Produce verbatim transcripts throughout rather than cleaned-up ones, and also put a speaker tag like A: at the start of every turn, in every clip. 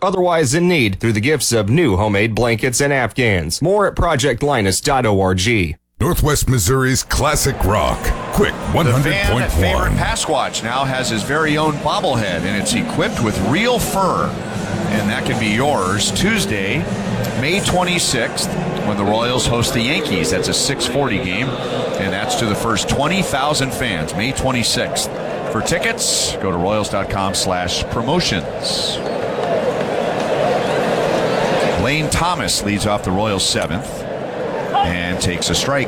A: otherwise in need through the gifts of new homemade blankets and Afghans. More at project linus dot org.
B: Northwest Missouri's classic rock. Quick one hundred point one.
C: The fan favorite Pasquatch now has his very own bobblehead, and it's equipped with real fur. And that can be yours Tuesday, May twenty-sixth, when the Royals host the Yankees. That's a six forty game, and that's to the first twenty thousand fans, May twenty-sixth. For tickets, go to royals.com slash promotions. Lane Thomas leads off the Royals seventh and takes a strike.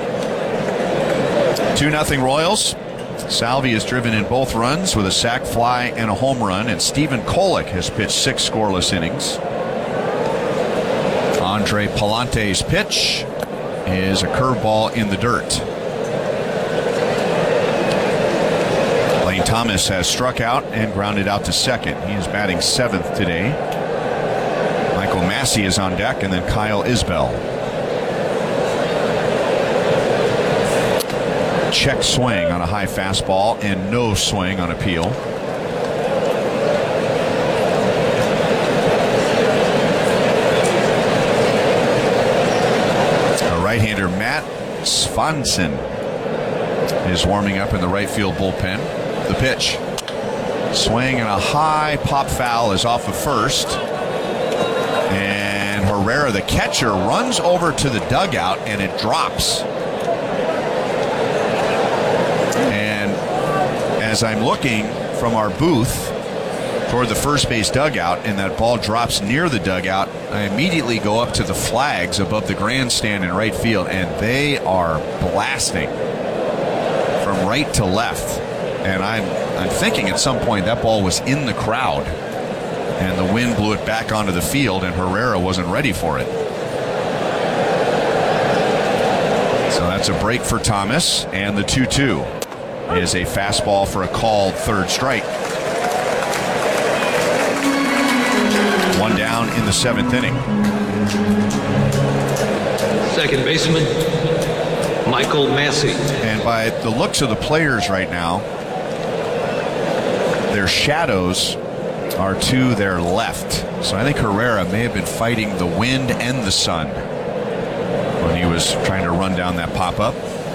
C: two nothing Royals. Salvi has driven in both runs with a sac fly and a home run, and Stephen Kolek has pitched six scoreless innings. Andre Palante's pitch is a curveball in the dirt. Lane Thomas has struck out and grounded out to second. He is batting seventh today. Michael Massey is on deck, and then Kyle Isbell. Check swing on a high fastball and no swing on appeal. A right-hander, Matt Svanson, is warming up in the right field bullpen. The pitch. Swing and a high pop foul is off of first. And Herrera, the catcher, runs over to the dugout and it drops. And as I'm looking from our booth toward the first base dugout and that ball drops near the dugout, I immediately go up to the flags above the grandstand in right field, and they are blasting from right to left. And I'm, I'm thinking at some point that ball was in the crowd and the wind blew it back onto the field and Herrera wasn't ready for it. So that's a break for Thomas, and the two two is a fastball for a called third strike. One down in the seventh inning.
D: Second baseman, Michael Massey.
C: And by the looks of the players right now, their shadows are to their left. So I think Herrera may have been fighting the wind and the sun when he was trying to run down that pop-up.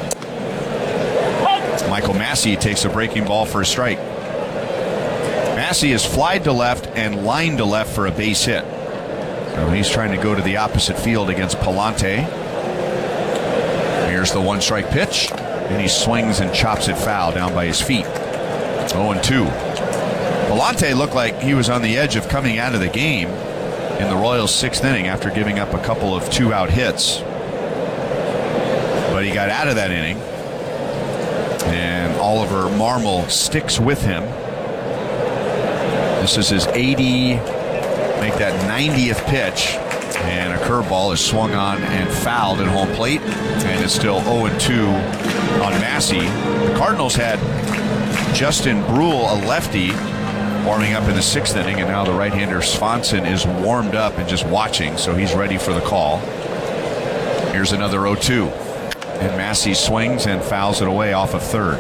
C: Michael Massey takes a breaking ball for a strike. Massey is flied to left and lined to left for a base hit. So he's trying to go to the opposite field against Palante. Here's the one strike pitch, and he swings and chops it foul down by his feet. oh and two. Palante looked like he was on the edge of coming out of the game in the Royals' sixth inning after giving up a couple of two-out hits. But he got out of that inning, and Oliver Marmol sticks with him. This is his eighty, make that ninetieth pitch, and a curveball is swung on and fouled at home plate, and it's still oh and two on Massey. The Cardinals had Justin Brule, a lefty, warming up in the sixth inning, and now the right-hander Svanson is warmed up and just watching, so he's ready for the call. Here's another oh two, and Massey swings and fouls it away off of third.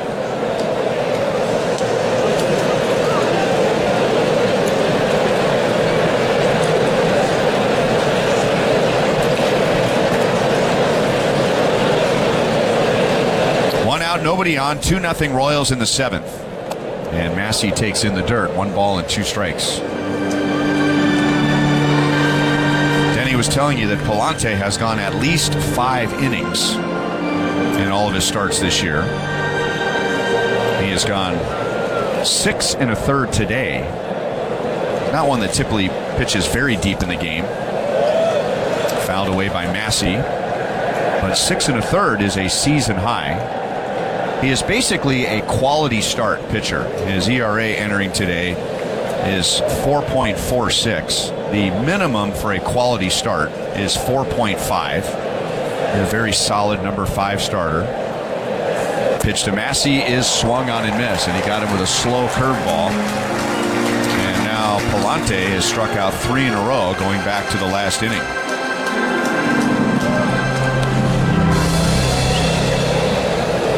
C: One out, nobody on, two nothing Royals in the seventh. And Massey takes in the dirt. One ball and two strikes. Denny was telling you that Palante has gone at least five innings in all of his starts this year. He has gone six and a third today. Not one that typically pitches very deep in the game. Fouled away by Massey. But six and a third is a season high. He is basically a quality start pitcher. His E R A entering today is four point four six. The minimum for a quality start is four point five. A very solid number five starter. Pitch to Massey is swung on and missed, and he got him with a slow curveball. And now Palante has struck out three in a row going back to the last inning.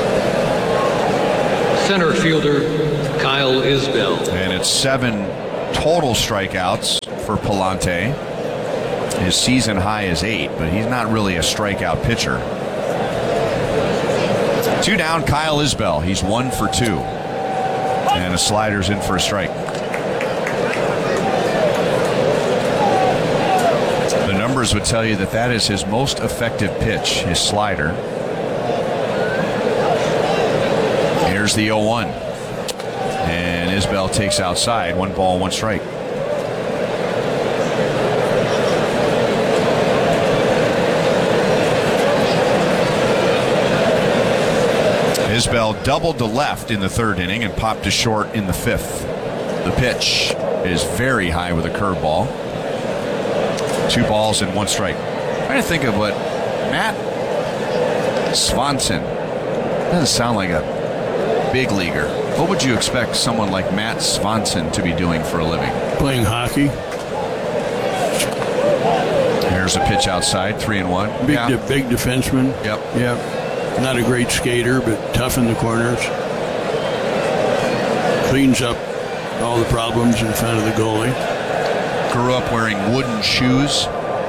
C: Center fielder Kyle Isbell. And it's seven total strikeouts for Palante. His season high is eight, but he's not really a strikeout pitcher. Two down, Kyle Isbell. He's one for two. And a slider's in for a strike. The numbers would tell you that that is his most effective pitch, his slider. Here's the oh one. And Isbell takes outside. One ball, one strike. Isbell doubled to left in the third inning and popped to short in the fifth. The pitch is very high with a curveball. Two balls and one strike. I'm trying to think of what Matt Swanson, doesn't sound like a big leaguer. What would you expect someone like Matt Swanson to be doing for a living?
E: Playing hockey.
C: Here's a pitch outside, three and one.
E: Big,
C: yeah.
E: de- big defenseman.
C: Yep.
E: Yep. Not a great skater, but tough in the corners. Cleans up all the problems in front of the goalie.
C: Grew up wearing wooden shoes.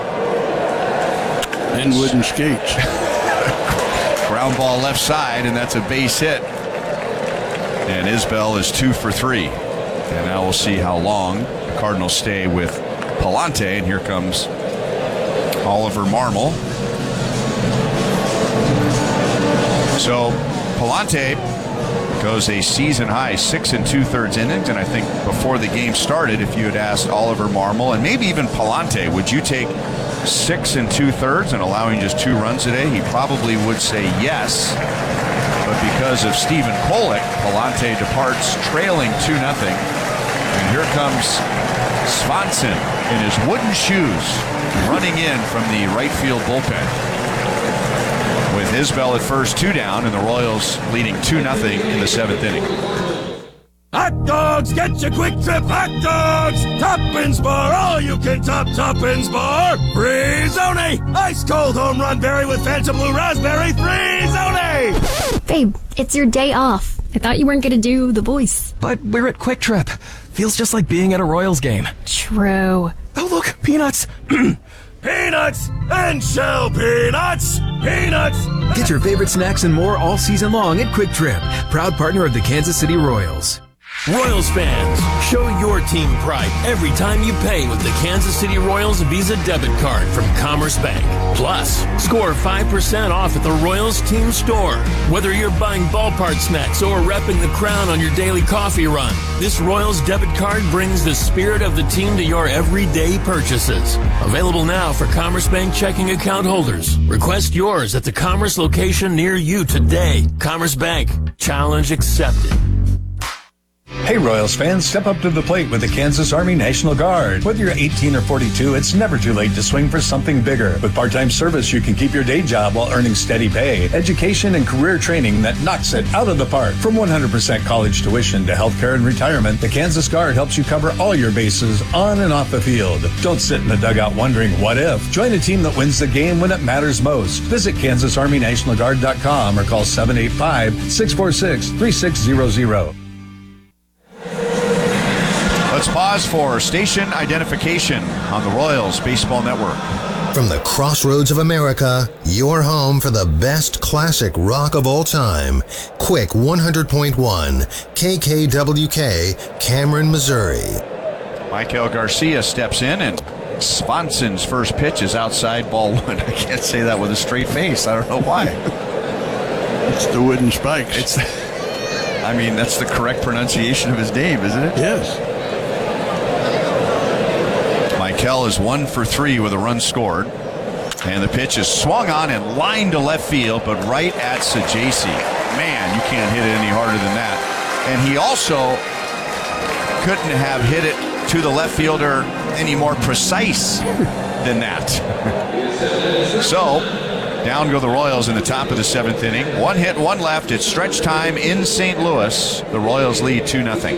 E: And wooden skates.
C: Ground ball left side, and that's a base hit. And Isbell is two for three. And now we'll see how long the Cardinals stay with Palante. And here comes Oliver Marmol. So Palante goes a season high six and two thirds innings, and I think before the game started, if you had asked Oliver Marmol and maybe even Palante, would you take six and two thirds and allowing just two runs a day? He probably would say yes, but because of Stephen Kolek, Palante departs trailing two nothing, and here comes Swanson in his wooden shoes running in from the right field bullpen. With Isbell at first, two down, and the Royals leading two nothing in the seventh inning.
F: Hot dogs, get your Quick Trip hot dogs! Toppins Bar, all you can top Toppins Bar! Free-zone! Ice cold home run berry with Phantom Blue Raspberry, Free-zone!
G: Babe, it's your day off. I thought you weren't going to do the voice.
H: But we're at Quick Trip. Feels just like being at a Royals game.
G: True.
H: Oh, look, peanuts!
F: Peanuts and shell peanuts! Peanuts!
I: Get your favorite snacks and more all season long at Quick Trip, proud partner of the Kansas City Royals.
J: Royals fans, show your team pride every time you pay with the Kansas City Royals Visa debit card from Commerce Bank. Plus, score five percent off at the Royals team store. Whether you're buying ballpark snacks or repping the crown on your daily coffee run, this Royals debit card brings the spirit of the team to your everyday purchases. Available now for Commerce Bank checking account holders. Request yours at the Commerce location near you today. Commerce Bank. Challenge accepted.
K: Hey Royals fans, step up to the plate with the Kansas Army National Guard. Whether you're eighteen or forty-two, it's never too late to swing for something bigger. With part-time service, you can keep your day job while earning steady pay, education, and career training that knocks it out of the park. From one hundred percent college tuition to healthcare and retirement, the Kansas Guard helps you cover all your bases on and off the field. Don't sit in the dugout wondering what if. Join a team that wins the game when it matters most. Visit kansas army national guard dot com or call seven eight five, six four six, three six zero zero.
C: Let's pause for station identification on the Royals Baseball Network.
L: From the crossroads of America, your home for the best classic rock of all time. Quick one hundred point one, K K W K, Cameron, Missouri.
C: Michael Garcia steps in, and Swanson's first pitch is outside, ball one. I can't say that with a straight face. I don't know why.
E: It's the wooden spikes.
C: It's, I mean, that's the correct pronunciation of his name, isn't it?
E: Yes.
C: Michael is one for three with a run scored. And the pitch is swung on and lined to left field, but right at Sajaci. Man, you can't hit it any harder than that. And he also couldn't have hit it to the left fielder any more precise than that. So, down go the Royals in the top of the seventh inning. One hit, one left. It's stretch time in Saint Louis. The Royals lead two nothing.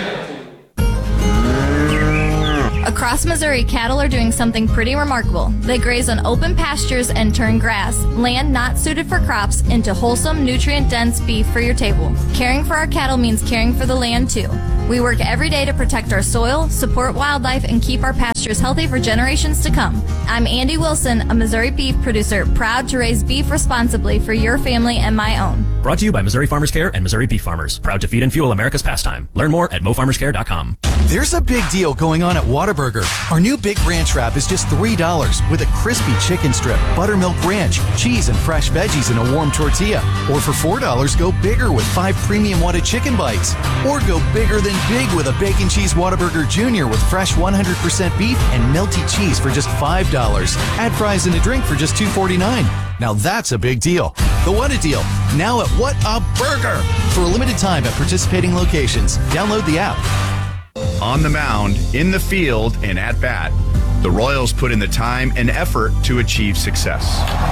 M: Across Missouri, cattle are doing something pretty remarkable. They graze on open pastures and turn grass, land not suited for crops, into wholesome, nutrient-dense beef for your table. Caring for our cattle means caring for the land, too. We work every day to protect our soil, support wildlife, and keep our pastures healthy for generations to come. I'm Andy Wilson, a Missouri beef producer, proud to raise beef responsibly for your family and my own.
N: Brought to you by Missouri Farmers Care and Missouri Beef Farmers. Proud to feed and fuel America's pastime. Learn more at mo farmers care dot com.
O: There's a big deal going on at Whataburger. Our new Big Ranch Wrap is just three dollars with a crispy chicken strip, buttermilk ranch, cheese, and fresh veggies in a warm tortilla. Or for four dollars, go bigger with five premium Whata chicken bites. Or go bigger than big with a Bacon Cheese Whataburger Junior with fresh one hundred percent beef and melty cheese for just five dollars. Add fries and a drink for just two forty-nine. Now that's a big deal. The Whata Deal, now at What a Burger! For a limited time at participating locations. Download the app.
C: On the mound, in the field, and at bat, the Royals put in the time and effort to achieve success.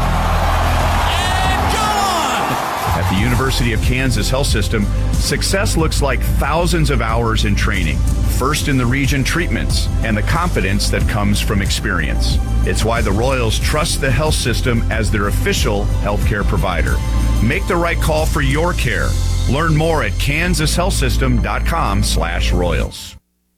C: At the University of Kansas Health System, success looks like thousands of hours in training, first in the region treatments, and the confidence that comes from experience. It's why the Royals trust the health system as their official healthcare provider. Make the right call for your care. Learn more at kansas health system dot com slash royals.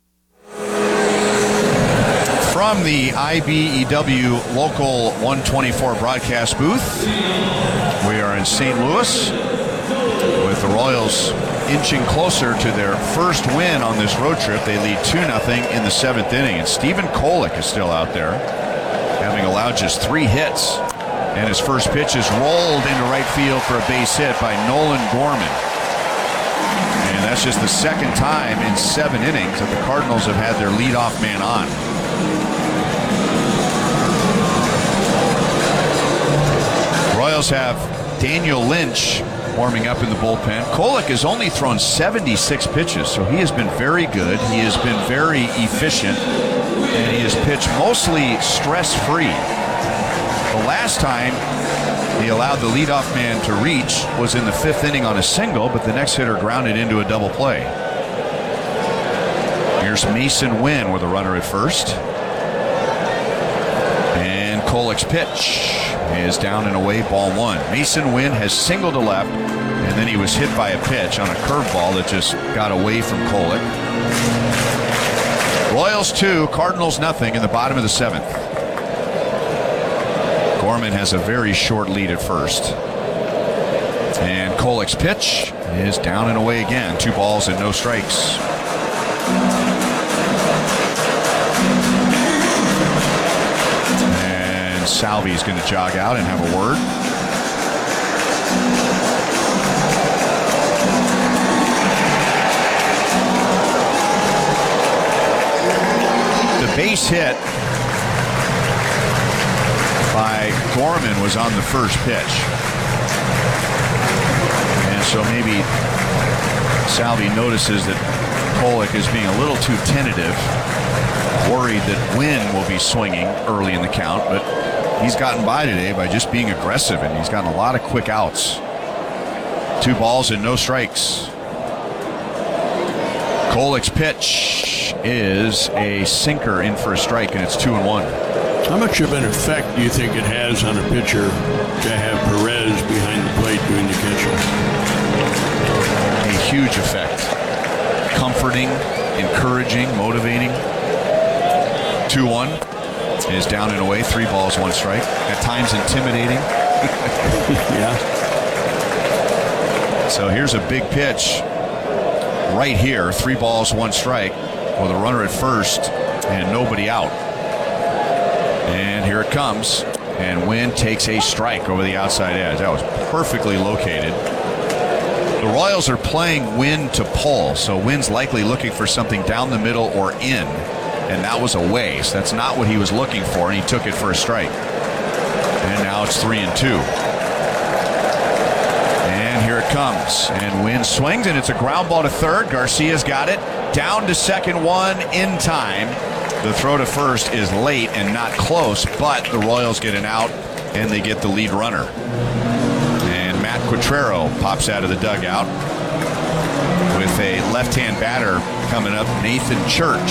C: From the I B E W Local one twenty-four broadcast booth, we are in Saint Louis with the Royals inching closer to their first win on this road trip. They lead two nothing in the seventh inning, and Stephen Kolek is still out there, having allowed just three hits. And his first pitch is rolled into right field for a base hit by Nolan Gorman. And that's just the second time in seven innings that the Cardinals have had their leadoff man on. Royals have Daniel Lynch warming up in the bullpen. Kolek has only thrown seventy-six pitches, so he has been very good. He has been very efficient, and he has pitched mostly stress-free. The last time he allowed the leadoff man to reach was in the fifth inning on a single, but the next hitter grounded into a double play. Here's Mason Wynn with a runner at first. And Kolek's pitch is down and away, ball one. Mason Wynn has singled to left, and then he was hit by a pitch on a curveball that just got away from Kolek. Royals two, Cardinals nothing in the bottom of the seventh. Gorman has a very short lead at first. And Kolek's pitch is down and away again. Two balls and no strikes. And Salvi's going to jog out and have a word. The base hit by Gorman was on the first pitch. And so maybe Salvi notices that Kolek is being a little too tentative, worried that Wynn will be swinging early in the count, but he's gotten by today by just being aggressive, and he's gotten a lot of quick outs. Two balls and no strikes. Kolek's pitch is a sinker in for a strike, and it's two and one.
E: How much of an effect do you think it has on a pitcher to have Perez behind the plate doing the catching?
C: A huge effect. Comforting, encouraging, motivating. two one is down and away. Three balls, one strike. At times intimidating.
E: Yeah.
C: So here's a big pitch right here. Three balls, one strike with a runner at first and nobody out. And here it comes, and Wynn takes a strike over the outside edge. That was perfectly located. The Royals are playing Wynn to pull, so Wynn's likely looking for something down the middle or in, and that was a waste. That's not what he was looking for, and he took it for a strike. And now it's three and two. And here it comes, and Wynn swings, and it's a ground ball to third. Garcia's got it. Down to second, one in time. The throw to first is late and not close, but the Royals get an out, and they get the lead runner. And Matt Quatrero pops out of the dugout with a left-hand batter coming up, Nathan Church.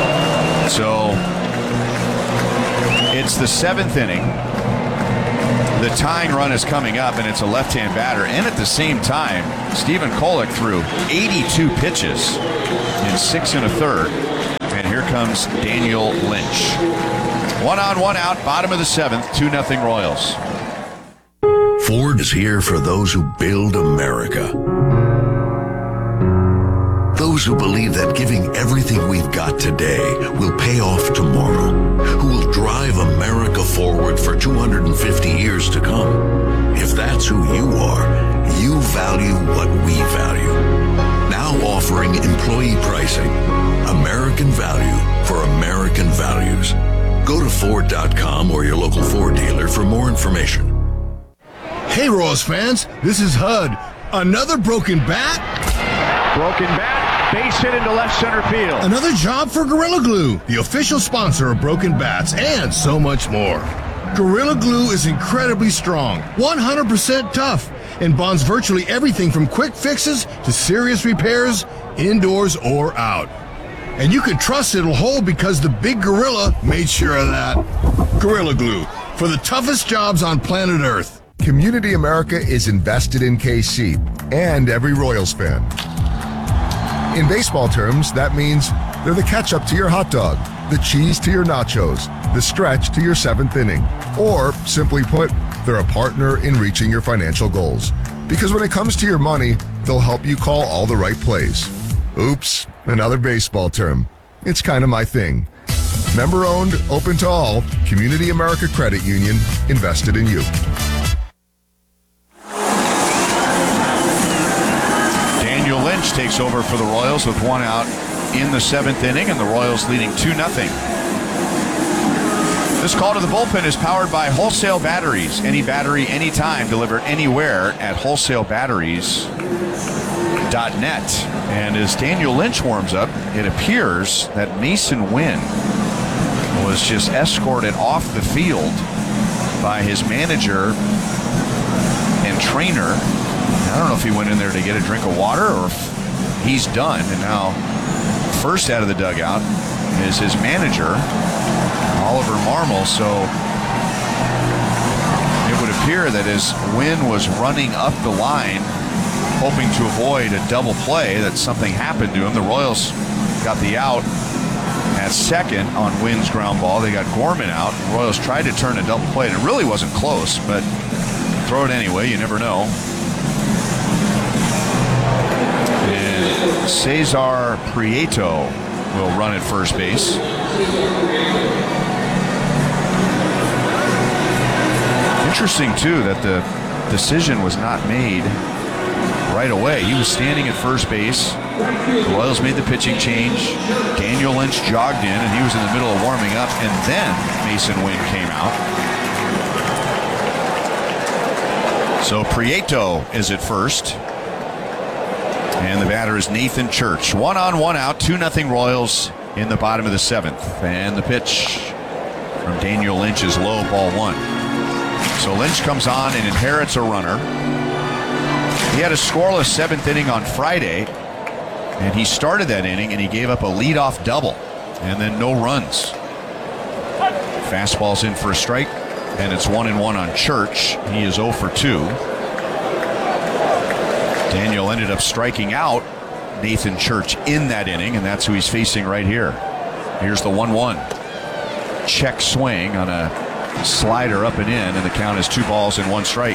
C: So it's the seventh inning. The tying run is coming up, and it's a left-hand batter. And at the same time, Stephen Kolek threw eighty-two pitches in six and a third. And here comes Daniel Lynch. One on, one out, bottom of the seventh, two nothing Royals.
P: Ford is here for those who build America. Those who believe that giving everything we've got today will pay off tomorrow. Who will drive America forward for two hundred fifty years to come. If that's who you are, you value what we value. Now offering employee pricing. American value for American values. Go to Ford dot com or your local Ford dealer for more information.
Q: Hey, Royals fans, this is H U D. Another broken bat?
C: Broken bat, base hit into left center field.
Q: Another job for Gorilla Glue, the official sponsor of Broken Bats, and so much more. Gorilla Glue is incredibly strong, one hundred percent tough, and bonds virtually everything from quick fixes to serious repairs, indoors or out. And you can trust it'll hold because the big gorilla made sure of that. Gorilla Glue, for the toughest jobs on planet Earth.
B: Community America is invested in K C and every Royals fan. In baseball terms, that means they're the ketchup to your hot dog, the cheese to your nachos, the stretch to your seventh inning. Or, simply put, they're a partner in reaching your financial goals. Because when it comes to your money, they'll help you call all the right plays. Oops, another baseball term. It's kind of my thing. Member-owned, open to all, Community America Credit Union, invested in you.
C: Daniel Lynch takes over for the Royals with one out in the seventh inning, and the Royals leading two nothing. This call to the bullpen is powered by Wholesale Batteries. Any battery, anytime, delivered anywhere at wholesale batteries dot net. And as Daniel Lynch warms up, it appears that Mason Wynn was just escorted off the field by his manager and trainer. I don't know if he went in there to get a drink of water or if he's done. And now, first out of the dugout is his manager, Oliver Marmol. So it would appear that as Wynn was running up the line, hoping to avoid a double play, that something happened to him. The Royals got the out at second on Wynn's ground ball. They got Gorman out. The Royals tried to turn a double play, and it really wasn't close, but throw it anyway. You never know. And Cesar Prieto will run at first base. Interesting, too, that the decision was not made right away. He was standing at first base. The Royals made the pitching change. Daniel Lynch jogged in, and he was in the middle of warming up, and then Mason Wynn came out. So Prieto is at first. And the batter is Nathan Church. One on, one out, two nothing Royals in the bottom of the seventh. And the pitch from Daniel Lynch is low, ball one. So Lynch comes on and inherits a runner. He had a scoreless seventh inning on Friday, and he started that inning and he gave up a leadoff double and then no runs. Fastball's in for a strike, and it's one and one on Church. He is oh for two. Daniel ended up striking out Nathan Church in that inning, and that's who he's facing right here. Here's the one one. Check swing on a slider up and in, and the count is two balls and one strike.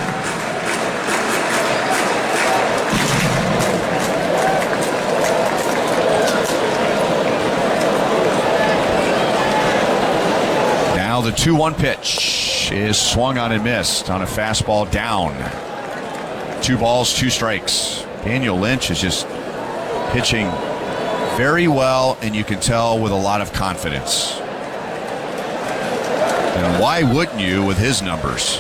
C: Now the two one pitch is swung on and missed on a fastball down. Two balls, two strikes. Daniel Lynch is just pitching very well, and you can tell with a lot of confidence. And why wouldn't you with his numbers?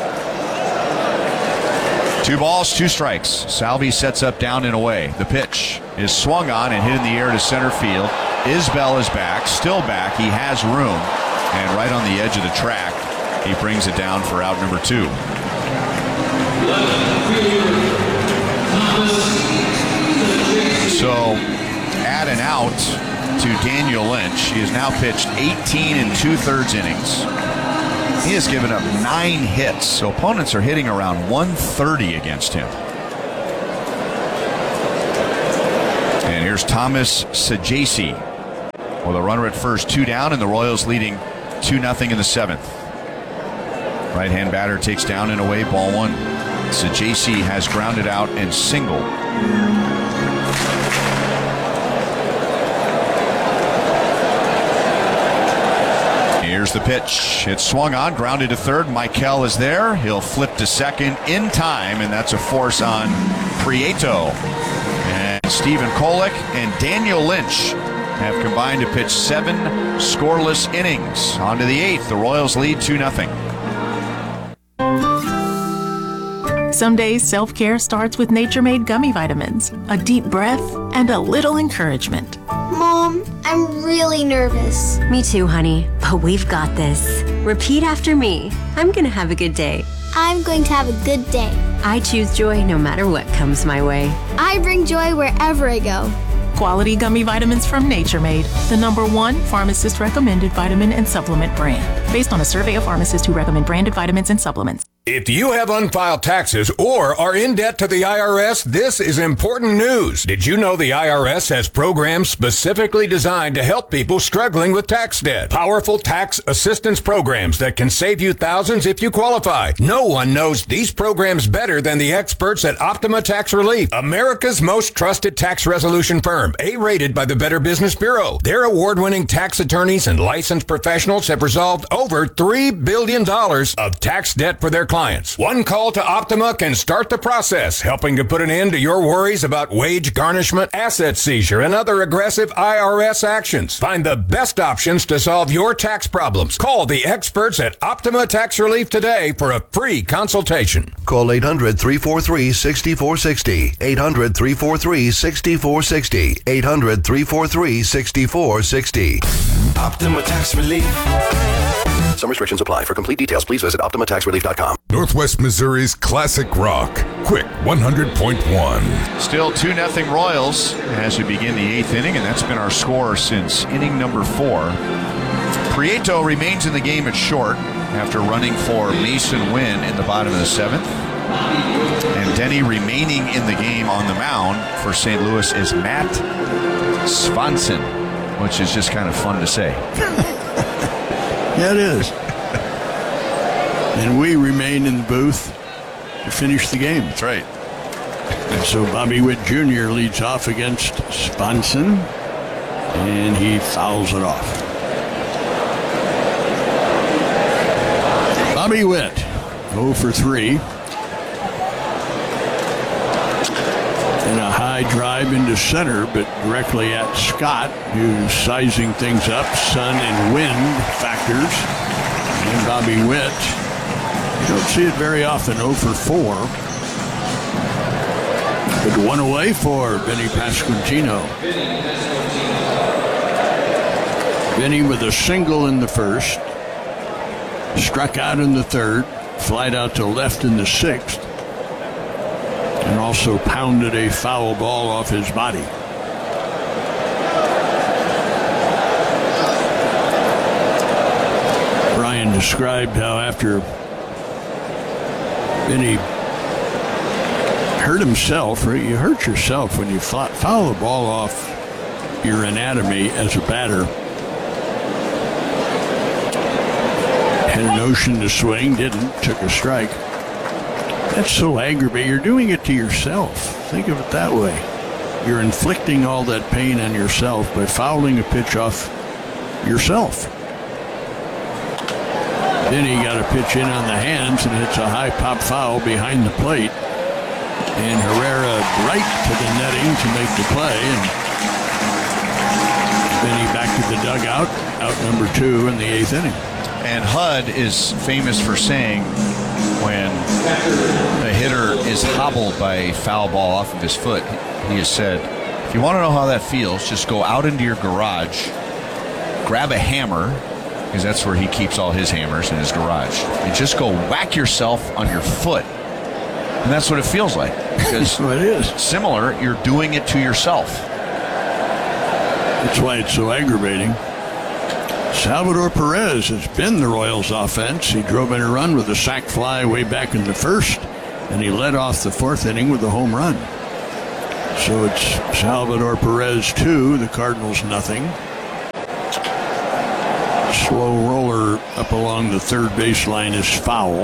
C: Two balls, two strikes. Salvi sets up down and away. The pitch is swung on and hit in the air to center field. Isbell is back, still back. He has room, and right on the edge of the track, he brings it down for out number two. So, add an out to Daniel Lynch. He has now pitched eighteen and two-thirds innings, He has given up nine hits, so opponents are hitting around one thirty against him. And here's Thomas Saggese with a runner at first, two down, and the Royals leading two nothing in the seventh. Right-hand batter takes down and away, ball one. Saggese has grounded out and singled. Here's the pitch. It's swung on, grounded to third. Michael is there. He'll flip to second in time, and that's a force on Prieto. And Stephen Kolek and Daniel Lynch have combined to pitch seven scoreless innings. On to the eighth. The Royals lead two nothing.
R: Some days self-care starts with Nature-Made gummy vitamins, a deep breath, and a little encouragement.
S: Mom, I'm really nervous.
T: Me too, honey, but we've got this. Repeat after me. I'm gonna have a good day.
S: I'm going to have a good day.
T: I choose joy no matter what comes my way.
S: I bring joy wherever I go.
R: Quality gummy vitamins from Nature Made, the number one pharmacist-recommended vitamin and supplement brand, based on a survey of pharmacists who recommend branded vitamins and supplements.
U: If you have unfiled taxes or are in debt to the I R S, this is important news. Did you know the I R S has programs specifically designed to help people struggling with tax debt? Powerful tax assistance programs that can save you thousands if you qualify. No one knows these programs better than the experts at Optima Tax Relief, America's most trusted tax resolution firm, A-rated by the Better Business Bureau. Their award-winning tax attorneys and licensed professionals have resolved over three billion dollars of tax debt for their clients. One call to Optima can start the process, helping to put an end to your worries about wage garnishment, asset seizure, and other aggressive I R S actions. Find the best options to solve your tax problems. Call the experts at Optima Tax Relief today for a free consultation.
V: Call eight hundred, three four three, six four six zero. eight hundred, three four three, six four six zero. eight hundred, three four three, six four six zero.
F: Optima Tax Relief.
V: Some restrictions apply. For complete details, please visit optima tax relief dot com.
W: Northwest Missouri's classic rock. Quick one hundred point one.
C: Still two nothing Royals as we begin the eighth inning, and that's been our score since inning number four. Prieto remains in the game at short after running for Mason Wynn in the bottom of the seventh. And Denny remaining in the game on the mound for Saint Louis is Matt Svanson, which is just kind of fun to say.
E: Yeah, it is. And we remain in the booth to finish the game.
C: That's right.
E: And so Bobby Witt Junior leads off against Svanson, and he fouls it off. Bobby Witt, oh for three. And a high drive into center, but directly at Scott, who's sizing things up. Sun and wind factors. And Bobby Witt, you don't see it very often, oh for four. But one away for Vinny Pasquantino. Vinny with a single in the first. Struck out in the third. Flied out to left in the sixth. And also pounded a foul ball off his body. Brian described how after Vinny hurt himself, right? You hurt yourself when you foul the ball off your anatomy as a batter. Had a notion to swing, didn't, took a strike. That's so aggravating. You're doing it to yourself. Think of it that way. You're inflicting all that pain on yourself by fouling a pitch off yourself. Then he got a pitch in on the hands and hits a high pop foul behind the plate. And Herrera right to the netting to make the play. And then he back to the dugout, out number two in the eighth inning.
C: And Hud is famous for saying when a hitter is hobbled by a foul ball off of his foot, he has said, if you want to know how that feels, just go out into your garage, grab a hammer, because that's where he keeps all his hammers in his garage, and just go whack yourself on your foot. And that's what it feels like. Because
E: it is.
C: Similar, you're doing it to yourself.
E: That's why it's so aggravating. Salvador Perez has been the Royals' offense. He drove in a run with a sac fly way back in the first, and he led off the fourth inning with a home run. So it's Salvador Perez two, the Cardinals nothing. Slow roller up along the third baseline is foul.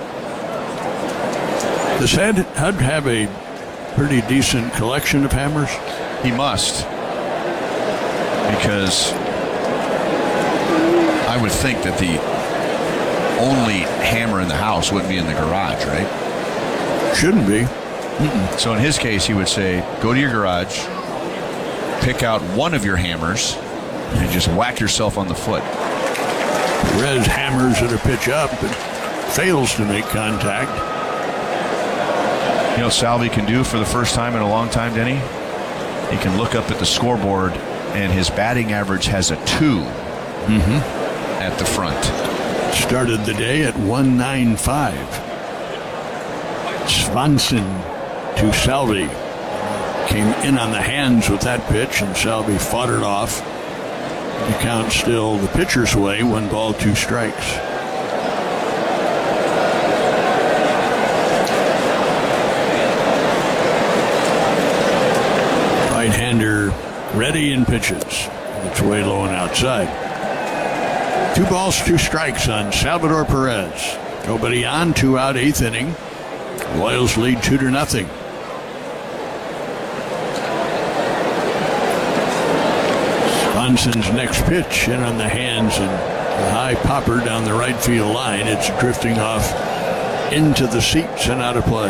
E: Does Hud have a pretty decent collection of hammers?
C: He must. Because I would think that the only hammer in the house wouldn't be in the garage, right?
E: Shouldn't be.
C: Mm-mm. So in his case, he would say, go to your garage, pick out one of your hammers, and just whack yourself on the foot.
E: Perez hammers at a pitch up, but fails to make contact.
C: You know what Salvi can do for the first time in a long time, Denny? He can look up at the scoreboard, and his batting average has a two
E: mm-hmm.
C: at the front.
E: Started the day at one ninety-five. Swanson to Salvi. Came in on the hands with that pitch, and Salvi fought it off. The count still the pitcher's way, one ball, two strikes. Right-hander ready and pitches. It's way low and outside. Two balls, two strikes on Salvador Perez. Nobody on, two out, eighth inning. Royals lead two to nothing. Swanson's next pitch in on the hands and a high popper down the right field line. It's drifting off into the seats and out of play.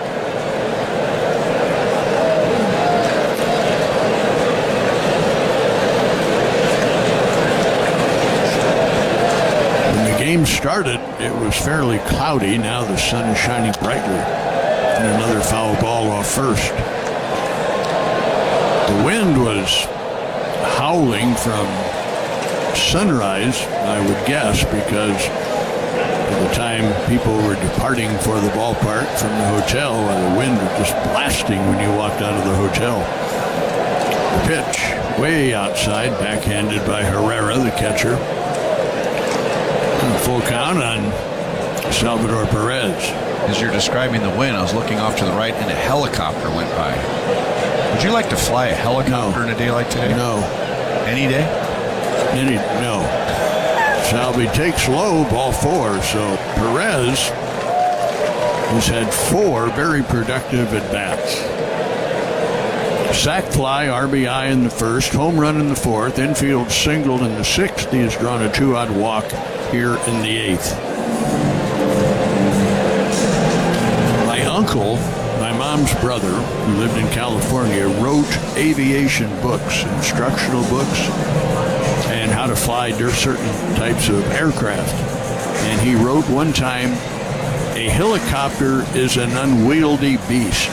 E: When the game started, it was fairly cloudy. Now the sun is shining brightly. And another foul ball off first. The wind was howling from sunrise, I would guess, because by the time people were departing for the ballpark from the hotel, the wind was just blasting when you walked out of the hotel. The pitch way outside, backhanded by Herrera, the catcher. And a full count on Salvador Perez.
C: As you're describing the wind, I was looking off to the right and a helicopter went by. Would you like to fly a helicopter no. in a day like today?
E: No.
C: Any day?
E: Any, no. Salvi takes low, ball four. So Perez has had four very productive at-bats. Sac fly, R B I in the first, home run in the fourth, infield singled in the sixth. He has drawn a two-out walk here in the eighth. My uncle, my mom's brother, who lived in California, wrote aviation books, instructional books, and how to fly certain types of aircraft. And he wrote one time, a helicopter is an unwieldy beast.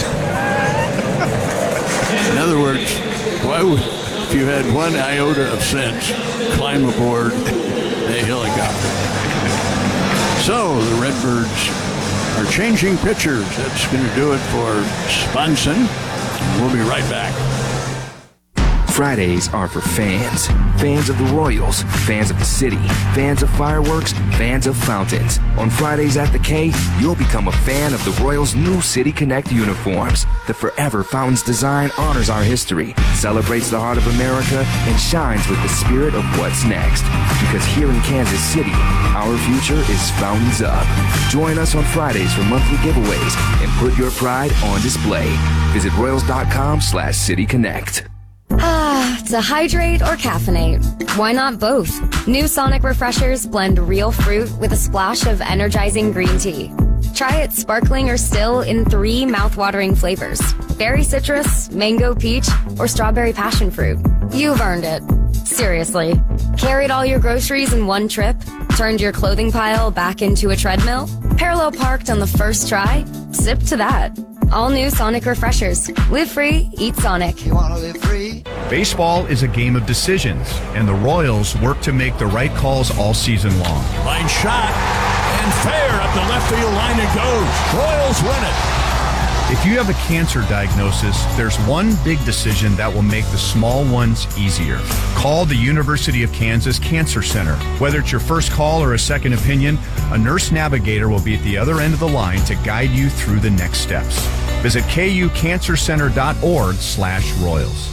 E: In other words, why would, if you had one iota of sense, climb aboard a helicopter? So the Redbirds are changing pitchers. That's going to do it for Swanson. We'll be right back.
A: Fridays are for fans. Fans of the Royals, fans of the city, fans of fireworks, fans of fountains. On Fridays at the K, you'll become a fan of the Royals' new City Connect uniforms. The Forever Fountains design honors our history, celebrates the heart of America, and shines with the spirit of what's next. Because here in Kansas City, our future is fountains up. Join us on Fridays for monthly giveaways and put your pride on display. Visit Royals.com slash City Connect.
D: Ah, to hydrate or caffeinate? Why not both? New Sonic Refreshers blend real fruit with a splash of energizing green tea. Try it sparkling or still in three mouth-watering flavors: berry citrus, mango peach, or strawberry passion fruit. You've earned it. Seriously. Carried all your groceries in one trip? Turned your clothing pile back into a treadmill? Parallel parked on the first try? Sip to that. All new Sonic Refreshers. Live free, eat Sonic. You want to live free?
G: Baseball is a game of decisions, and the Royals work to make the right calls all season long.
F: Line shot, and fair up the left field line it goes. Royals win it.
G: If you have a cancer diagnosis, there's one big decision that will make the small ones easier. Call the University of Kansas Cancer Center. Whether it's your first call or a second opinion, a nurse navigator will be at the other end of the line to guide you through the next steps. Visit kucancercenter.org slash Royals.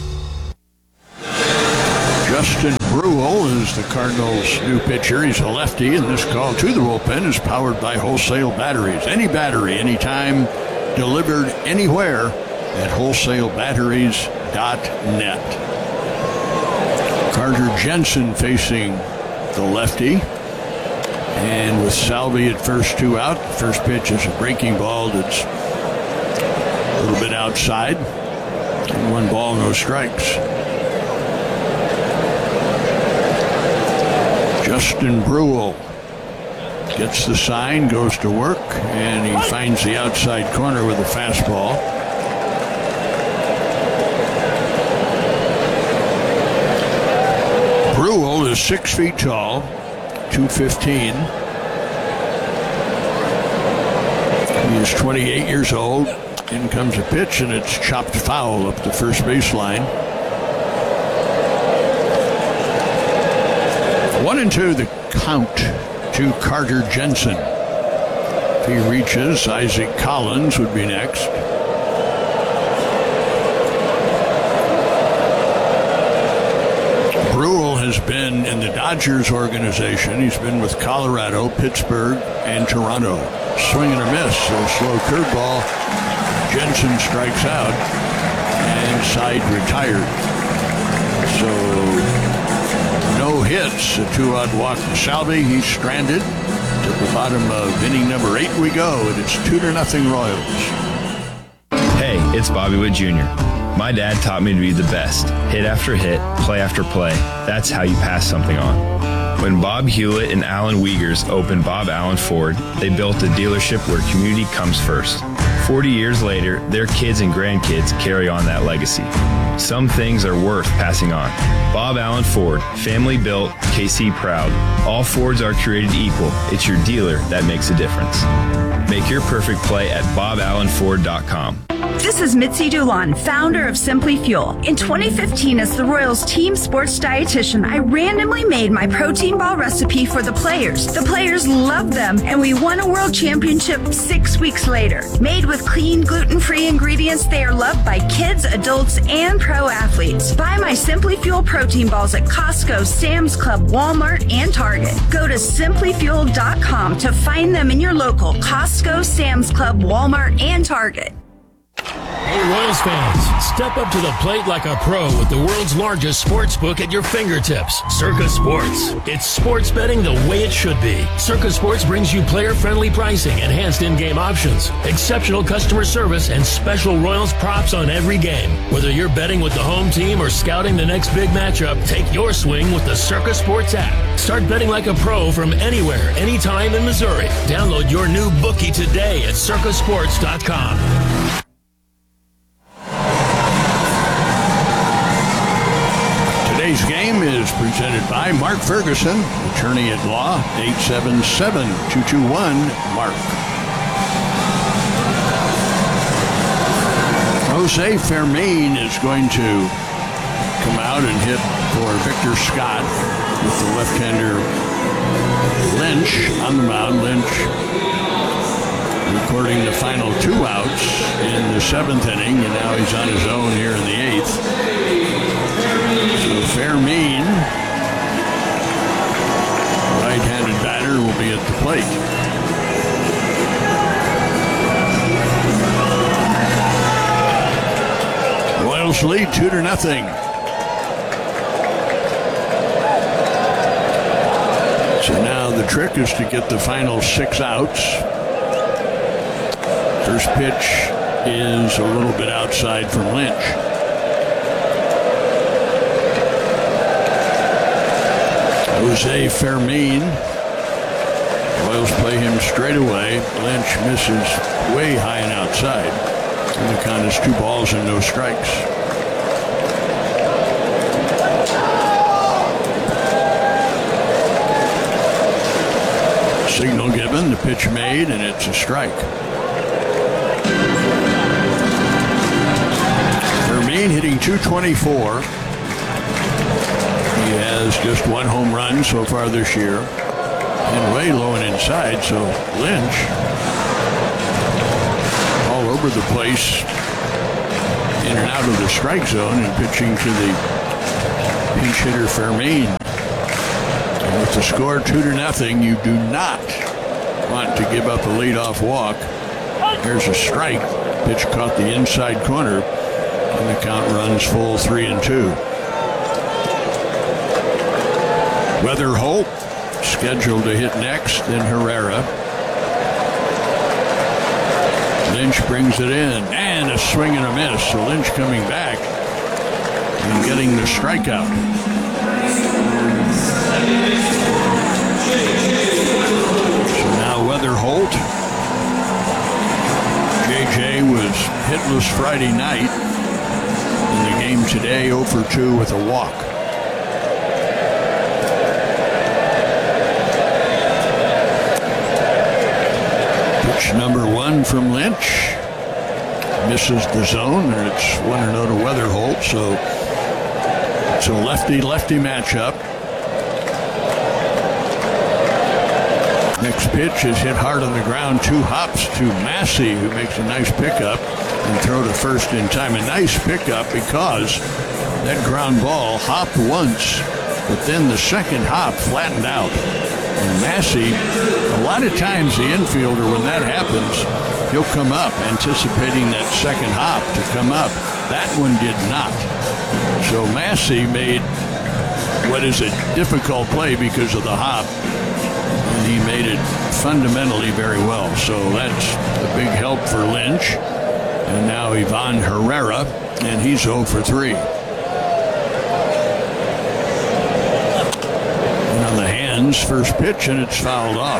E: Justin Brule is the Cardinals' new pitcher. He's a lefty, and this call to the bullpen is powered by Wholesale Batteries. Any battery, anytime, delivered anywhere at wholesale batteries dot net. Carter Jensen facing the lefty. And with Salvi at first, two out. The first pitch is a breaking ball that's a little bit outside. And one ball, no strikes. Justin Brule gets the sign, goes to work, and he finds the outside corner with a fastball. Brule is six feet tall, two fifteen. He is twenty-eight years old. In comes a pitch, and it's chopped foul up the first baseline. One and two, the count to Carter Jensen. If he reaches, Isaac Collins would be next. Brule has been in the Dodgers organization. He's been with Colorado, Pittsburgh, and Toronto. Swing and a miss, a slow curveball. Jensen strikes out, and side retired. So no hits, a two-out walk to Salvi. He's stranded. To the bottom of inning number eight we go, and it's two to nothing Royals.
H: Hey, it's Bobby Witt Junior My dad taught me to be the best. Hit after hit, play after play. That's how you pass something on. When Bob Hewlett and Alan Wiegers opened Bob Allen Ford, they built a dealership where community comes first. forty years later, their kids and grandkids carry on that legacy. Some things are worth passing on. Bob Allen Ford, family built, K C proud. All Fords are created equal. It's your dealer that makes a difference. Make your perfect play at bob allen ford dot com.
I: This is Mitzi Dulon, founder of Simply Fuel. In twenty fifteen, as the Royals team sports dietitian, I randomly made my protein ball recipe for the players. The players loved them, and we won a world championship six weeks later. Made with clean, gluten-free ingredients, they are loved by kids, adults, and pro athletes. Buy my Simply Fuel protein balls at Costco, Sam's Club, Walmart, and Target. Go to simply fuel dot com to find them in your local Costco, Sam's Club, Walmart, and Target.
J: Hey, Royals fans, step up to the plate like a pro with the world's largest sports book at your fingertips, Circa Sports. It's sports betting the way it should be. Circa Sports brings you player-friendly pricing, enhanced in-game options, exceptional customer service, and special Royals props on every game. Whether you're betting with the home team or scouting the next big matchup, take your swing with the Circa Sports app. Start betting like a pro from anywhere, anytime in Missouri. Download your new bookie today at circa sports dot com.
E: Today's game is presented by Mark Ferguson, attorney at law, eight seven seven, two two one, Mark. Jose Fermin is going to come out and hit for Victor Scott with the left-hander Lynch on the mound. Lynch recording the final two outs in the seventh inning, and now he's on his own here in the eighth. So Fermin, right-handed batter, will be at the plate. Royals lead two to nothing. So now the trick is to get the final six outs. First pitch is a little bit outside from Lynch. Jose Fermin. Royals play him straight away. Lynch misses way high and outside. And the count is two balls and no strikes. Signal given, the pitch made, and it's a strike. two twenty-four. He has just one home run so far this year. And way low and inside, so Lynch all over the place, in and out of the strike zone, and pitching to the pinch hitter Fermin. And with the score two to nothing, you do not want to give up a leadoff walk. There's a strike. Pitch caught the inside corner, and the count runs full three and two. Weather Holt scheduled to hit next, then Herrera. Lynch brings it in, and a swing and a miss. So Lynch coming back and getting the strikeout. So now Weather Holt. J J was hitless Friday night. In the game today, oh for two with a walk. Pitch number one from Lynch. Misses the zone, and it's one and oh to Weather Holt. So it's a lefty-lefty matchup. Next pitch is hit hard on the ground. Two hops to Massey, who makes a nice pickup and throw to first in time. A nice pickup because that ground ball hopped once, but then the second hop flattened out. And Massey, a lot of times the infielder, when that happens, he'll come up anticipating that second hop to come up. That one did not. So Massey made what is a difficult play because of the hop, and he made it fundamentally very well. So that's a big help for Lynch. And now Ivan Herrera, and he's oh for three. And on the hands, first pitch, and it's fouled off.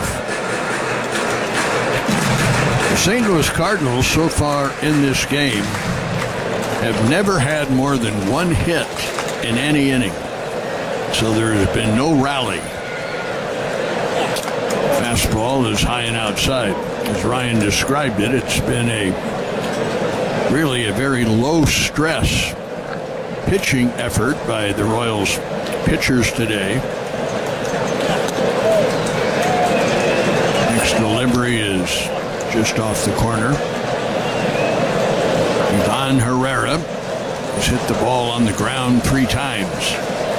E: The Saint Louis Cardinals so far in this game have never had more than one hit in any inning. So there has been no rally. Fastball is high and outside. As Ryan described it, it's been a really a very low stress pitching effort by the Royals pitchers today. Next delivery is just off the corner. Ivan Herrera has hit the ball on the ground three times.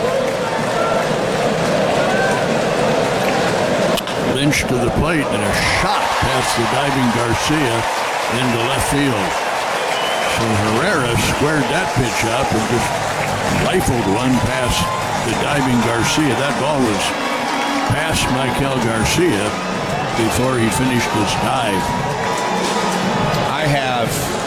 E: Lynch to the plate, and a shot past the diving Garcia into left field. So Herrera squared that pitch up and just rifled one past the diving Garcia. That ball was past Michael Garcia before he finished his dive.
C: I have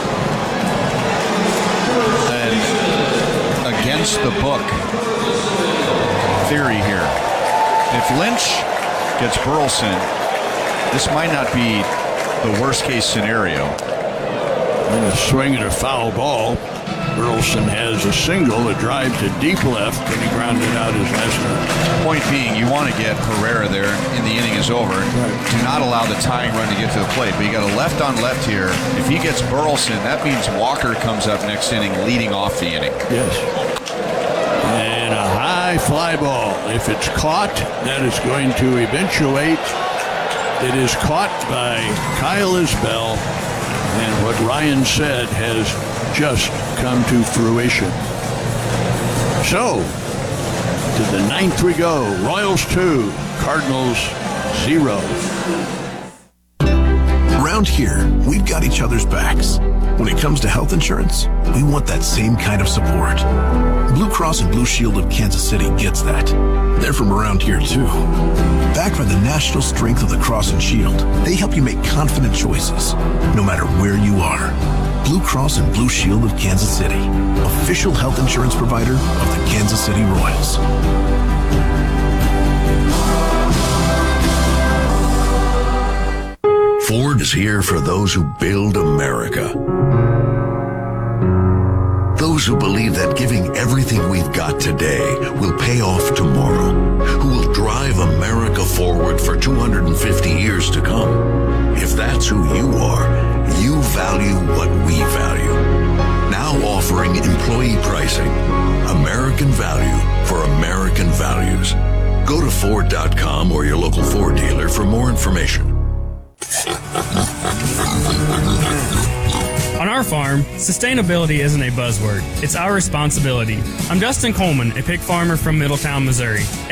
C: an against the book theory here. If Lynch gets Burleson, this might not be the worst case scenario.
E: And a swing and a foul ball. Burleson has a single, a drive to deep left, and he grounded out his last.
C: Point being, you want to get Herrera there, and the inning is over. Right. Do not allow the tying run to get to the plate. But you got a left on left here. If he gets Burleson, that means Walker comes up next inning, leading off the inning.
E: Yes. And a high fly ball. If it's caught, that is going to eventuate. It is caught by Kyle Isbell. And what Ryan said has just come to fruition. So, to the ninth we go. Royals two, Cardinals zero.
K: Around here, we've got each other's backs. When it comes to health insurance, we want that same kind of support. Blue Cross and Blue Shield of Kansas City gets that. They're from around here, too. Backed by the national strength of the Cross and Shield, they help you make confident choices, no matter where you are. Blue Cross and Blue Shield of Kansas City, official health insurance provider of the Kansas City Royals.
P: Ford is here for those who build America. Those who believe that giving everything we've got today will pay off tomorrow. Who will drive America forward for two hundred fifty years to come. If that's who you are, you value what we value. Now
V: now offering employee pricing. American value for American values. Go to Ford dot com or your local Ford dealer for more information.
L: On our farm, sustainability isn't a buzzword. It's our responsibility. I'm Dustin Coleman, a pig farmer from Middletown, Missouri.